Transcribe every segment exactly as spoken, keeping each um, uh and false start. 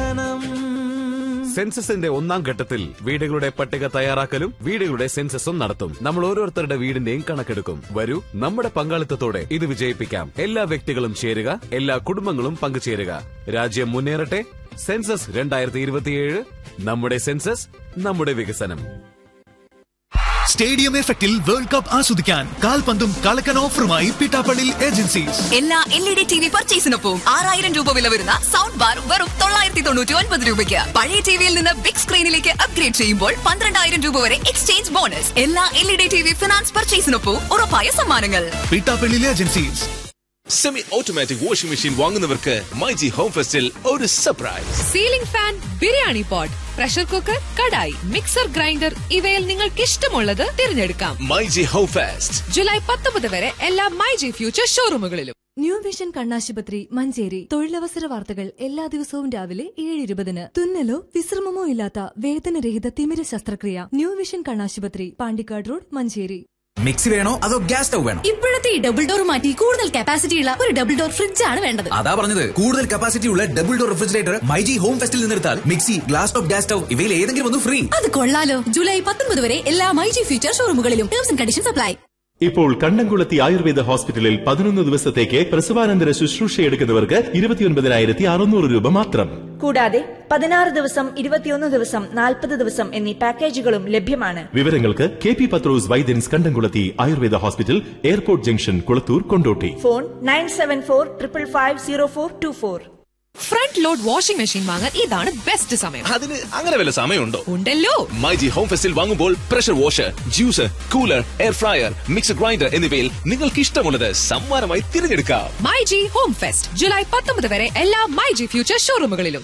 വികസനം. സെൻസസിന്റെ ഒന്നാം ഘട്ടത്തിൽ വീടുകളുടെ പട്ടിക തയ്യാറാക്കലും വീടുകളുടെ സെൻസസും നടത്തും. നമ്മൾ ഓരോരുത്തരുടെ വീടിന്റെയും കണക്കെടുക്കും. വരൂ, നമ്മുടെ പങ്കാളിത്തത്തോടെ ഇത് വിജയിപ്പിക്കാം. എല്ലാ വ്യക്തികളും ചേരുക, എല്ലാ കുടുംബങ്ങളും പങ്കുചേരുക. രാജ്യം മുന്നേറട്ടെ. സെൻസസ് രണ്ടായിരത്തി ഇരുപത്തിയേഴ്. നമ്മുടെ സെൻസസ്, നമ്മുടെ വികസനം. സ്റ്റേഡിയം എഫക്റ്റിൽ വേൾഡ് കപ്പ് ആസ്വദിക്കാൻ കാൽപന്തും കളക്കൻ ഓഫറുമായി പിട്ടാപ്പള്ളി ഏജൻസീസ്. എല്ലാ L E D T V പർച്ചേസിനൊപ്പം ആറായിരം രൂപ വില വരുന്ന സൗണ്ട് ബാർ വെറും തൊള്ളായിരത്തി തൊണ്ണൂറ്റി ഒൻപത് രൂപയ്ക്ക്. പഴയ ടിവിയിൽ നിന്ന് ബിഗ് സ്ക്രീനിലേക്ക് അപ്ഗ്രേഡ് ചെയ്യുമ്പോൾ പന്ത്രണ്ടായിരം രൂപ വരെ എക്സ്ചേഞ്ച് ബോണസ്. എല്ലാ L E D T V finance പർച്ചേസിനൊപ്പം ഉറപ്പായ സമ്മാനങ്ങൾ. Pittappilly agencies. Semi automatic washing machine വാങ്ങുന്നവർക്ക് myG home ഫെസ്റ്റിൽ ഒരു surprise. Ceiling fan, biryani pot, pressure cooker, kadai, mixer grinder ഇവയിൽ നിങ്ങൾക്ക് ഇഷ്ടമുള്ളത് തിരഞ്ഞെടുക്കാം. മൈജി ഹോം ഫെസ്റ്റ് ജൂലൈ പത്തൊമ്പത് വരെ എല്ലാ മൈജി ഫ്യൂച്ചർ ഷോറൂമുകളിലും. ന്യൂ വിഷൻ കണ്ണാശുപത്രി മഞ്ചേരി. തൊഴിലവസര വാർത്തകൾ എല്ലാ ദിവസവും രാവിലെ ഏഴ് ഇരുപതിന്. തുന്നലോ വിശ്രമമോ ഇല്ലാത്ത വേദനരഹിത തിമിര ശസ്ത്രക്രിയ. ന്യൂ വിഷൻ കണ്ണാശുപത്രി, പാണ്ടിക്കാട് റോഡ്, മഞ്ചേരി. മിക്സി വേണോ അതോ ഗ്യാസ് സ്റ്റവ് വേണോ? ഇപ്പോഴത്തെ ഈ ഡബിൾ ഡോർ മാറ്റി കൂടുതൽ കപ്പാസിറ്റി ഉള്ള ഒരു ഡബിൾ ഡോർ ഫ്രിഡ്ജ് ആണ് വേണ്ടത്. അതാ പറഞ്ഞത്, കൂടുതൽ കപ്പാസിറ്റി ഉള്ള double door refrigerator myG home ഫെസ്റ്റിൽ നിന്നെടുത്താൽ mixie, glass top, gas stove ഇവയിൽ ഏതെങ്കിലും ഒന്ന് ഫ്രീ. അത് കൊള്ളാലോ. ജൂലൈ പത്തൊൻപത് വരെ എല്ലാ myG future ഷോറൂമുകളിലും. Terms and conditions apply. ഇപ്പോൾ കണ്ടംകുളത്തി ആയുർവേദ ഹോസ്പിറ്റലിൽ പതിനൊന്ന് ദിവസത്തേക്ക് പ്രസവാനന്തര ശുശ്രൂഷ എടുക്കുന്നവർക്ക് ഇരുപത്തിയൊൻപതിനായിരത്തി അറുന്നൂറ് രൂപ മാത്രം. കൂടാതെ പതിനാറ് ദിവസം, ഇരുപത്തിയൊന്ന് ദിവസം, നാൽപ്പത് ദിവസം എന്നീ പാക്കേജുകളും ലഭ്യമാണ്. വിവരങ്ങൾക്ക് കെ പി പത്രോസ് വൈദ്യൻസ് കണ്ടംകുളത്തി Ayurveda hospital, airport junction, Kulathur, Kondotty. Phone nine seven four triple five zero four to four. Front load washing machine വാങ്ങാൻ ഇതാണ് ബെസ്റ്റ് സമയം. അതിന് അങ്ങനെ വല്ല സമയമുണ്ടോ? ഉണ്ടല്ലോ. മൈജി ഹോം ഫെസ്റ്റിൽ വാങ്ങുമ്പോൾ pressure washer, juicer, cooler, air fryer, mixer grinder എന്നിവയിൽ നിങ്ങൾക്ക് ഇഷ്ടമുള്ളത് സമ്മാനമായി തിരഞ്ഞെടുക്കാം. മൈജി ഹോം ഫെസ്റ്റ് ജൂലൈ പത്തൊമ്പത് വരെ എല്ലാ മൈജി ഫ്യൂച്ചർ ഷോറൂമുകളിലും.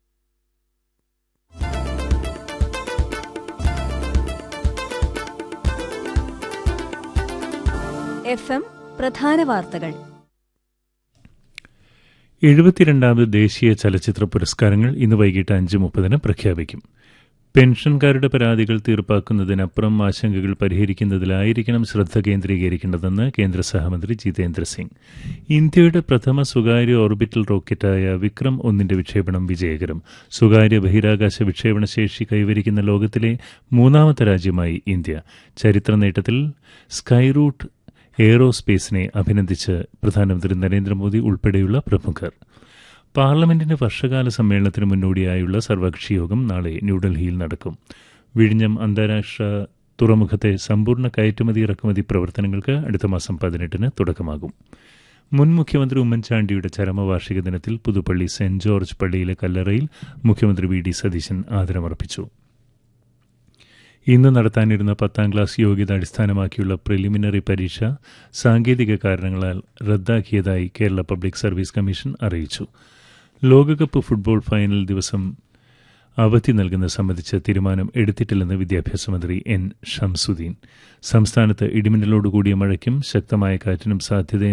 എഫ് എം പ്രധാന വാർത്തകൾ. എഴുപത്തിരണ്ടാമത് ദേശീയ ചലച്ചിത്ര പുരസ്കാരങ്ങൾ ഇന്ന് വൈകിട്ട് അഞ്ച് മുപ്പതിന് പ്രഖ്യാപിക്കും. പെൻഷൻകാരുടെ പരാതികൾ തീർപ്പാക്കുന്നതിനപ്പുറം ആശങ്കകൾ പരിഹരിക്കുന്നതിലായിരിക്കണം ശ്രദ്ധ കേന്ദ്രീകരിക്കേണ്ടതെന്ന് കേന്ദ്ര സഹമന്ത്രി ജിതേന്ദ്ര സിംഗ്. ഇന്ത്യയുടെ പ്രഥമ സ്വകാര്യ ഓർബിറ്റൽ റോക്കറ്റായ വിക്രം ഒന്നിന്റെ വിക്ഷേപണം വിജയകരം. സ്വകാര്യ ബഹിരാകാശ വിക്ഷേപണ ശേഷി കൈവരിക്കുന്ന ലോകത്തിലെ മൂന്നാമത്തെ രാജ്യമായി ഇന്ത്യ. ചരിത്ര നേട്ടത്തിൽ സ്കൈറൂട്ട് എയ്റോസ്പേസിനെ അഭിനന്ദിച്ച് പ്രധാനമന്ത്രി നരേന്ദ്രമോദി ഉൾപ്പെടെയുള്ള പ്രമുഖർ. പാർലമെന്റിന്റെ വർഷകാല സമ്മേളനത്തിന് മുന്നോടിയായുള്ള സർവകക്ഷി യോഗം നാളെ ന്യൂഡൽഹിയിൽ നടക്കും. വിഴിഞ്ഞം അന്താരാഷ്ട്ര തുറമുഖത്തെ സമ്പൂർണ്ണ കയറ്റുമതി ഇറക്കുമതി പ്രവർത്തനങ്ങൾക്ക് അടുത്ത മാസം പതിനെട്ടിന് തുടക്കമാകും. മുൻ മുഖ്യമന്ത്രി ഉമ്മൻചാണ്ടിയുടെ ചരമവാർഷിക ദിനത്തിൽ പുതുപ്പള്ളി സെന്റ് ജോർജ് പള്ളിയിലെ കല്ലറയിൽ മുഖ്യമന്ത്രി വി ഡി സതീശൻ ആദരമർപ്പിച്ചു. ഇന്ന് നടത്താനിരുന്ന പത്താം ക്ലാസ് യോഗ്യത അടിസ്ഥാനമാക്കിയുള്ള പ്രിലിമിനറി പരീക്ഷ സാങ്കേതിക കാരണങ്ങളാൽ റദ്ദാക്കിയതായി കേരള പബ്ലിക് സർവീസ് കമ്മീഷൻ അറിയിച്ചു. ലോകകപ്പ് ഫുട്ബോൾ ഫൈനൽ ദിവസം അവധി നൽകുന്നത് സംബന്ധിച്ച് തീരുമാനം എടുത്തിട്ടില്ലെന്ന് വിദ്യാഭ്യാസ മന്ത്രി എൻ ഷംസുദ്ദീൻ. സംസ്ഥാനത്ത് ഇടിമിന്നലോടുകൂടിയ മഴയ്ക്കും ശക്തമായ കാറ്റിനും സാധ്യത